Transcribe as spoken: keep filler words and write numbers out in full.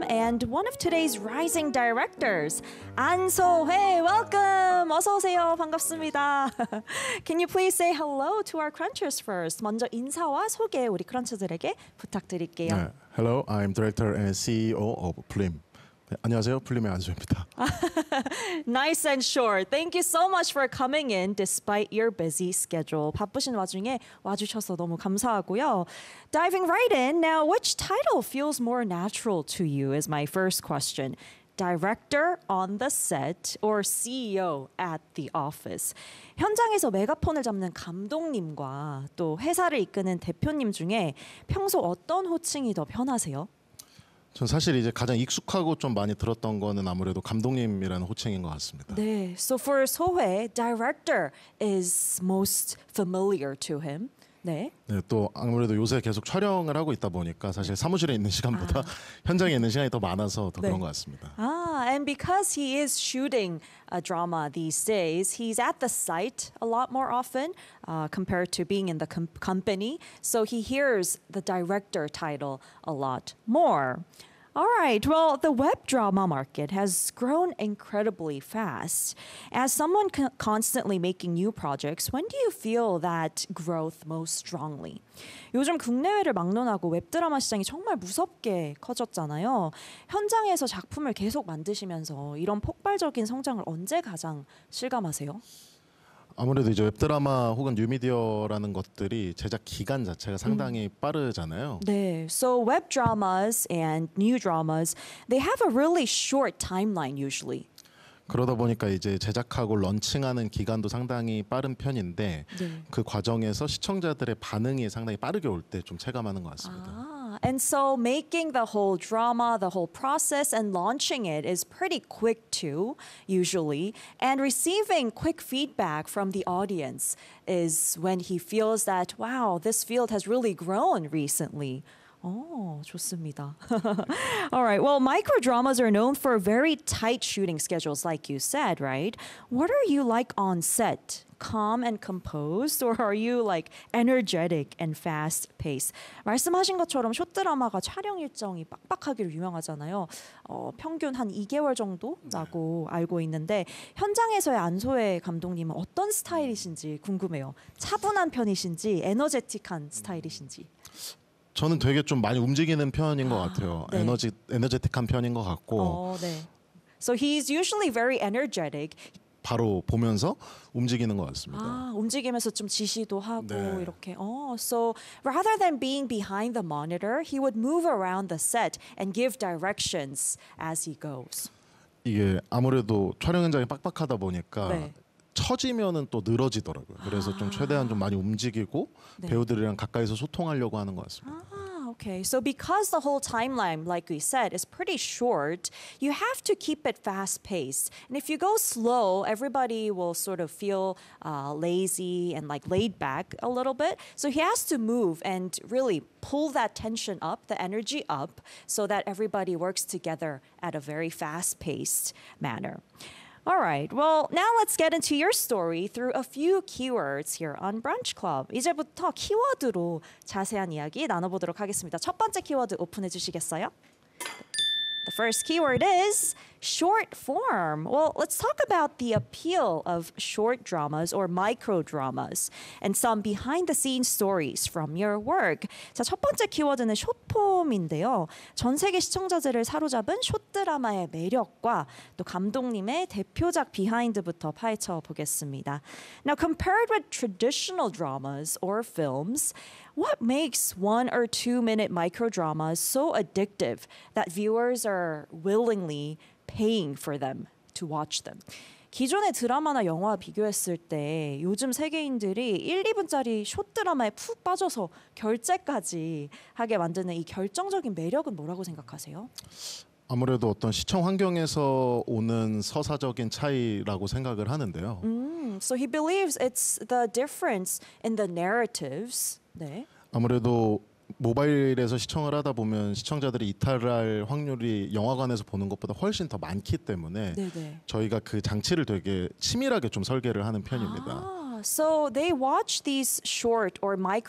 and one of today's rising directors, 안소회. Welcome. 어서 오세요. 반갑습니다. Can you please say hello to our crunchers first? 먼저 인사와 소개 우리 crunchers들에게 부탁드릴게요. 네, hello, I'm director and C E O of Plim. 네, 안녕하세요, 플림의 안소입니다. Nice and short. Thank you so much for coming in despite your busy schedule. 바쁘신 와중에 와주셔서 너무 감사하고요. Diving right in, now which title feels more natural to you is my first question. Director on the set or C E O at the office. 현장에서 메가폰을 잡는 감독님과 또 회사를 이끄는 대표님 중에 평소 어떤 호칭이 더 편하세요? 전 사실 이제 가장 익숙하고 좀 많이 들었던 거는 아무래도 감독님이라는 호칭인 것 같습니다. 네, so for 소회, director is most familiar to him. 네. 네, 또 아무래도 요새 계속 촬영을 하고 있다 보니까 사실 사무실에 있는 시간보다 아. 현장에 있는 시간이 더 많아서 더 네. 그런 것 같습니다. Ah, and because he is shooting a drama these days, he's at the site a lot more often uh, compared to being in the com- company. So he hears the director title a lot more. All right, well, the web drama market has grown incredibly fast. As someone co- constantly making new projects, when do you feel that growth most strongly? 요즘 국내외를 막론하고 웹드라마 시장이 정말 무섭게 커졌잖아요. 현장에서 작품을 계속 만드시면서 이런 폭발적인 성장을 언제 가장 실감하세요? 아무래도 이제 웹드라마 혹은 뉴미디어라는 것들이 제작 기간 자체가 상당히 음. 빠르잖아요. 네, so web dramas and new dramas, they have a really short timeline usually. 그러다 보니까 이제 제작하고 런칭하는 기간도 상당히 빠른 편인데 네. 그 과정에서 시청자들의 반응이 상당히 빠르게 올 때 좀 체감하는 것 같습니다. Ah, and so making the whole drama, the whole process and launching it is pretty quick too, usually. And receiving quick feedback from the audience is when he feels that, wow, this field has really grown recently. Oh, 좋습니다. All right. Well, micro dramas are known for very tight shooting schedules, like you said, right? What are you like on set? Calm and composed, or are you like energetic and fast-paced? 말씀하신 것처럼 숏 드라마가 촬영 일정이 빡빡하기로 유명하잖아요. 어, 평균 한 이 개월 정도라고 알고 있는데 현장에서의 안소혜 감독님은 어떤 스타일이신지 궁금해요. 차분한 편이신지, 에너제틱한 스타일이신지. 저는 되게 좀 많이 움직이는 편인 것 같아요. 네. 에너지 에너제틱한 편인 것 같고. 어, 네. So he's usually very energetic. 바로 보면서 움직이는 것 같습니다. 아, 움직이면서 좀 지시도 하고 네. 이렇게. 어, so rather than being behind the monitor, he would move around the set and give directions as he goes. 이게 아무래도 촬영 현장이 빡빡하다 보니까 네. 처지면은 또 늘어지더라고요. 그래서 아. 좀 최대한 좀 많이 움직이고 네. 배우들이랑 가까이서 소통하려고 하는 것 같습니다. Ah, okay. So because the whole timeline, like we said, is pretty short, you have to keep it fast-paced. And if you go slow, everybody will sort of feel uh, lazy and like laid back a little bit. So he has to move and really pull that tension up, the energy up, so that everybody works together at a very fast-paced manner. All right. Well, now let's get into your story through a few keywords here on Brunch Club. 이제부터 키워드로 자세한 이야기 나눠보도록 하겠습니다. 첫 번째 키워드 오픈해 주시겠어요? The first keyword is short form. Well, let's talk about the appeal of short dramas or micro dramas and some behind the scenes stories from your work. 자, 첫 번째 키워드는 숏폼인데요. 전 세계 시청자들을 사로잡은 숏 드라마의 매력과 또 감독님의 대표작 비하인드부터 파헤쳐 보겠습니다. Now, compared with traditional dramas or films, what makes one or two minute micro dramas so addictive that viewers are willingly paying for them to watch them? 기존의 드라마나 영화 비교했을 때 요즘 세계인들이 일, 이 분짜리 숏 드라마에 푹 빠져서 결제까지 하게 만드는 이 결정적인 매력은 뭐라고 생각하세요? 아무래도 어떤 시청 환경에서 오는 서사적인 차이라고 생각을 하는데요. Mm, so he believes it's the difference in the narratives. 네. 아무래도 모바일에서 시청을 하다 보면 시청자들이 이탈할 확률이 영화관에서 보는 것보다 훨씬 더 많기 때문에 네네. 저희가 그 장치를 되게 치밀하게 좀 설계를 하는 편입니다. Ah, so they watch these short or micro